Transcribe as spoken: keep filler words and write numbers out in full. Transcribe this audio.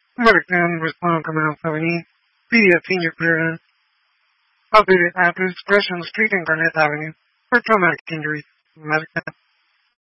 American Response Command seventy, P D F Senior Clearance, updated address, Gresham Street and Garnett Avenue, for traumatic injuries, Medical.